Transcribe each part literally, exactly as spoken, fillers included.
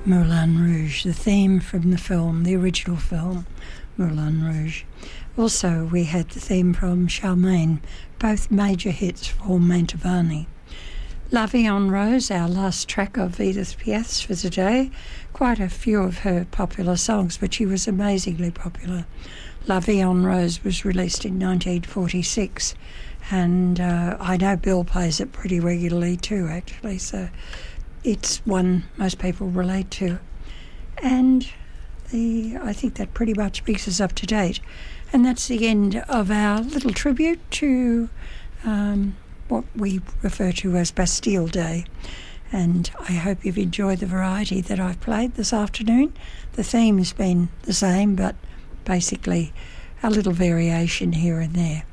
Moulin Rouge, the theme from the film, the original film, Moulin Rouge. Also, we had the theme from Charmaine, both major hits for Mantovani. La Vie en Rose, our last track of Edith Piaf's for today. Quite a few of her popular songs, but she was amazingly popular. La Vie en Rose was released in nineteen forty-six, and uh, I know Bill plays it pretty regularly too, actually, so it's one most people relate to. And the I think that pretty much brings us up to date. And that's the end of our little tribute to um, what we refer to as Bastille Day. And I hope you've enjoyed the variety that I've played this afternoon. The theme has been the same, but basically a little variation here and there.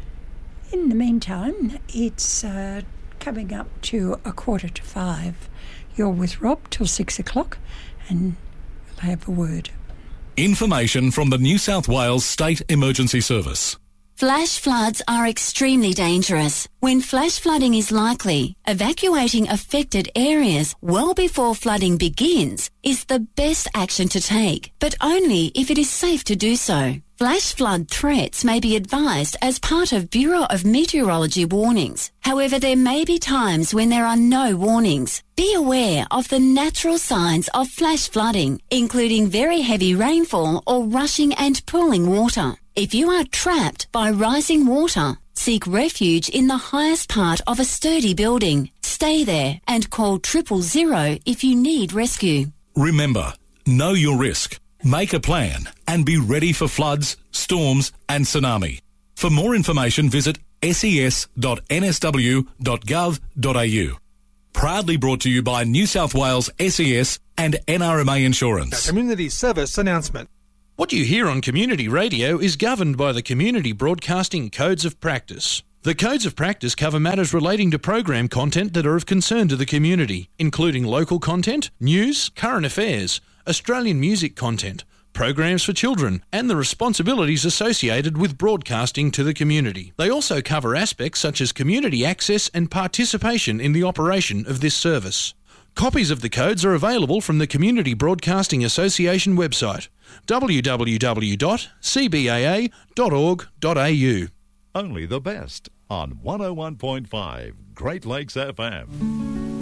In the meantime, it's uh, coming up to a quarter to five. You're with Rob till six o'clock, and we'll have a word. Information from the New South Wales State Emergency Service. Flash floods are extremely dangerous. When flash flooding is likely, evacuating affected areas well before flooding begins is the best action to take, but only if it is safe to do so. Flash flood threats may be advised as part of Bureau of Meteorology warnings. However, there may be times when there are no warnings. Be aware of the natural signs of flash flooding, including very heavy rainfall or rushing and pooling water. If you are trapped by rising water, seek refuge in the highest part of a sturdy building. Stay there and call triple zero if you need rescue. Remember, know your risk, make a plan, and be ready for floods, storms and tsunami. For more information, visit s e s dot n s w dot gov dot a u. Proudly brought to you by New South Wales S E S and N R M A Insurance. A community service announcement. What you hear on community radio is governed by the Community Broadcasting Codes of Practice. The Codes of Practice cover matters relating to program content that are of concern to the community, including local content, news, current affairs, Australian music content, programs for children, and the responsibilities associated with broadcasting to the community. They also cover aspects such as community access and participation in the operation of this service. Copies of the codes are available from the Community Broadcasting Association website, w w w dot c b a a dot org dot a u. Only the best on one oh one point five Great Lakes F M.